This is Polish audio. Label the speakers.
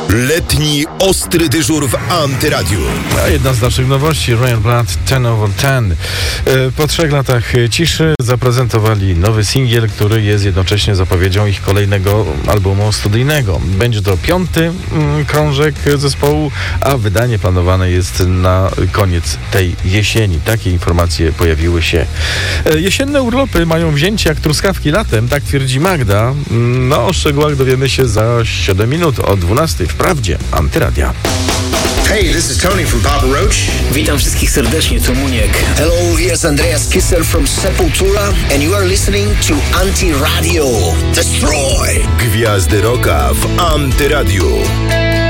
Speaker 1: Letni ostry dyżur w Antyradiu.
Speaker 2: A jedna z naszych nowości, Royal Blood 10/10. Po 3 latach ciszy zaprezentowali nowy singiel, który jest jednocześnie zapowiedzią ich kolejnego albumu studyjnego. Będzie to 5. krążek zespołu, a wydanie planowane jest na koniec tej jesieni. Takie informacje pojawiły się. Jesienne urlopy mają wzięcie jak truskawki latem, tak twierdzi Magda. No, o szczegółach dowiemy się za 7 minut o 12 w Prawdzie Antyradia.
Speaker 3: Hey, this is Tony from Papa Roach.
Speaker 4: Witam wszystkich serdecznie, to Muniek.
Speaker 5: Hello, here's Andreas Kisser from Sepultura and you are listening to Antyradio. Destroy!
Speaker 1: Gwiazdy rocka w Antyradiu.